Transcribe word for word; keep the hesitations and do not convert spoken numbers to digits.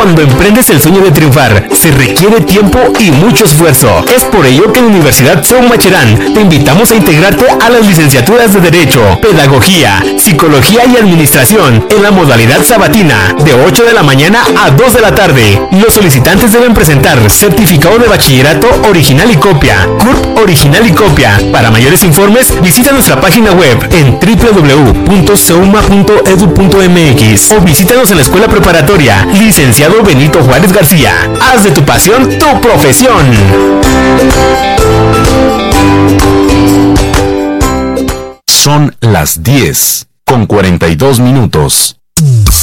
Cuando emprendes el sueño de triunfar, se requiere tiempo y mucho esfuerzo. Es por ello que en Universidad Seu Macherán te invitamos a integrarte a las licenciaturas de Derecho, Pedagogía, Psicología y Administración en la modalidad sabatina, de ocho de la mañana a dos de la tarde. Los solicitantes deben presentar certificado de bachillerato original y copia, C U R P original y copia. Para mayores informes, visita nuestra página web en doble u doble u doble u punto seuma punto edu punto eme equis o visítanos en la escuela preparatoria Licenciado Benito Juárez García. Haz de tu pasión tu profesión. Son las diez con cuarenta y dos minutos.